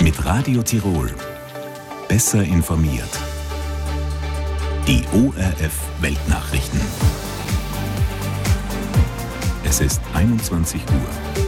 Mit Radio Tirol. Besser informiert. Die ORF Weltnachrichten. Es ist 21 Uhr.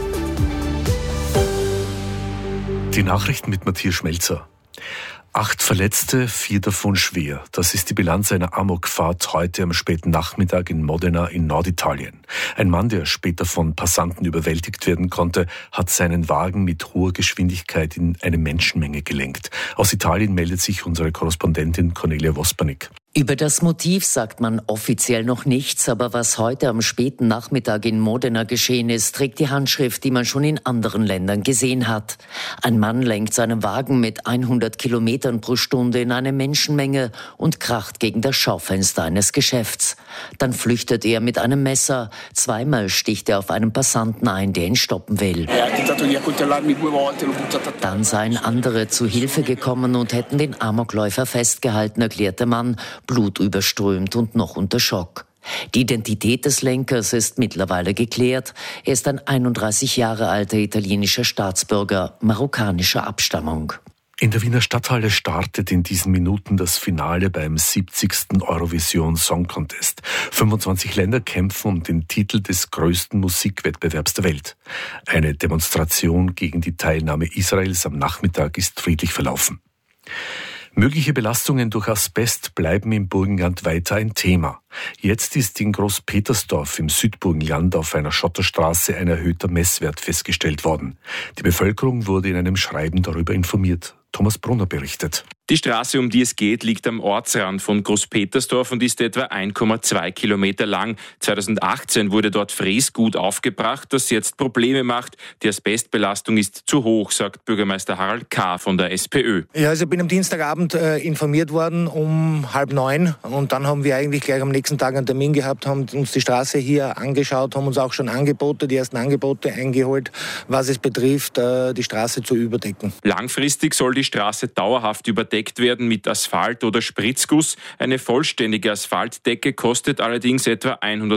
Die Nachrichten mit Matthias Schmelzer. 8 Verletzte, 4 davon schwer. Das ist die Bilanz einer Amokfahrt heute am späten Nachmittag in Modena in Norditalien. Ein Mann, der später von Passanten überwältigt werden konnte, hat seinen Wagen mit hoher Geschwindigkeit in eine Menschenmenge gelenkt. Aus Italien meldet sich unsere Korrespondentin Cornelia Vospanik. Über das Motiv sagt man offiziell noch nichts, aber was heute am späten Nachmittag in Modena geschehen ist, trägt die Handschrift, die man schon in anderen Ländern gesehen hat. Ein Mann lenkt seinen Wagen mit 100 Kilometern pro Stunde in eine Menschenmenge und kracht gegen das Schaufenster eines Geschäfts. Dann flüchtet er mit einem Messer. Zweimal sticht er auf einen Passanten ein, der ihn stoppen will. Dann seien andere zu Hilfe gekommen und hätten den Amokläufer festgehalten, erklärt der Mann, blutüberströmt und noch unter Schock. Die Identität des Lenkers ist mittlerweile geklärt. Er ist ein 31 Jahre alter italienischer Staatsbürger marokkanischer Abstammung. In der Wiener Stadthalle startet in diesen Minuten das Finale beim 70. Eurovision Song Contest. 25 Länder kämpfen um den Titel des größten Musikwettbewerbs der Welt. Eine Demonstration gegen die Teilnahme Israels am Nachmittag ist friedlich verlaufen. Mögliche Belastungen durch Asbest bleiben im Burgenland weiter ein Thema. Jetzt ist in Großpetersdorf im Südburgenland auf einer Schotterstraße ein erhöhter Messwert festgestellt worden. Die Bevölkerung wurde in einem Schreiben darüber informiert. Thomas Brunner berichtet. Die Straße, um die es geht, liegt am Ortsrand von Großpetersdorf und ist etwa 1,2 Kilometer lang. 2018 wurde dort Fräsgut aufgebracht, das jetzt Probleme macht. Die Asbestbelastung ist zu hoch, sagt Bürgermeister Harald K. von der SPÖ. Ja, also ich bin am Dienstagabend informiert worden um 8:30 und dann haben wir eigentlich gleich am nächsten Tag einen Termin gehabt, haben uns die Straße hier angeschaut, haben uns auch schon die ersten Angebote eingeholt, was es betrifft, die Straße zu überdecken. Langfristig soll die Straße dauerhaft überdeckt werden mit Asphalt oder Spritzguss. Eine vollständige Asphaltdecke kostet allerdings etwa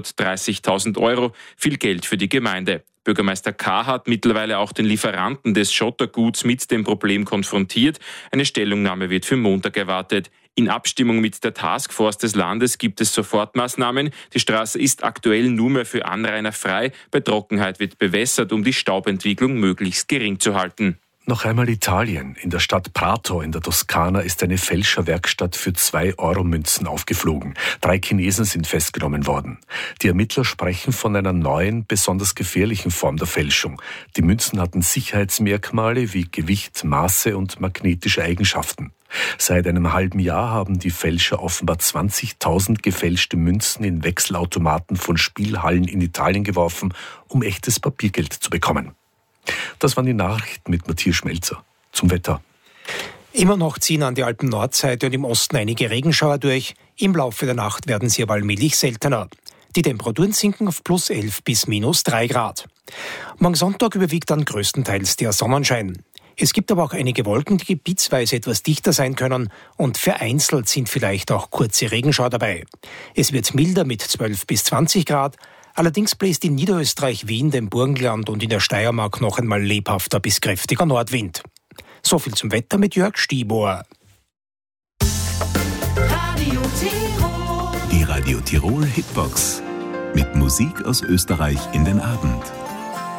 130.000 Euro, viel Geld für die Gemeinde. Bürgermeister K. hat mittlerweile auch den Lieferanten des Schotterguts mit dem Problem konfrontiert. Eine Stellungnahme wird für Montag erwartet. In Abstimmung mit der Taskforce des Landes gibt es Sofortmaßnahmen. Die Straße ist aktuell nur mehr für Anrainer frei. Bei Trockenheit wird bewässert, um die Staubentwicklung möglichst gering zu halten. Noch einmal Italien. In der Stadt Prato in der Toskana ist eine Fälscherwerkstatt für 2-Euro-Münzen aufgeflogen. 3 Chinesen sind festgenommen worden. Die Ermittler sprechen von einer neuen, besonders gefährlichen Form der Fälschung. Die Münzen hatten Sicherheitsmerkmale wie Gewicht, Maße und magnetische Eigenschaften. Seit einem halben Jahr haben die Fälscher offenbar 20.000 gefälschte Münzen in Wechselautomaten von Spielhallen in Italien geworfen, um echtes Papiergeld zu bekommen. Das waren die Nachrichten mit Matthias Schmelzer. Zum Wetter. Immer noch ziehen an die Alpen-Nordseite und im Osten einige Regenschauer durch. Im Laufe der Nacht werden sie aber allmählich seltener. Die Temperaturen sinken auf +11 bis -3 Grad. Morgen Sonntag überwiegt dann größtenteils der Sonnenschein. Es gibt aber auch einige Wolken, die gebietsweise etwas dichter sein können und vereinzelt sind vielleicht auch kurze Regenschauer dabei. Es wird milder mit 12 bis 20 Grad. Allerdings bläst in Niederösterreich, Wien, dem Burgenland und in der Steiermark noch einmal lebhafter bis kräftiger Nordwind. So viel zum Wetter mit Jörg Stiebohr. Radio Tirol. Die Radio Tirol Hitbox. Mit Musik aus Österreich in den Abend.